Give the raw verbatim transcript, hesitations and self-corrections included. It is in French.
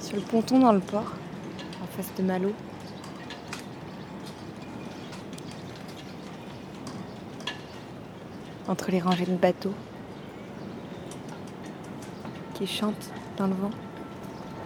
sur le ponton dans le port, en face de Malo. Entre les rangées de bateaux qui chantent dans le vent.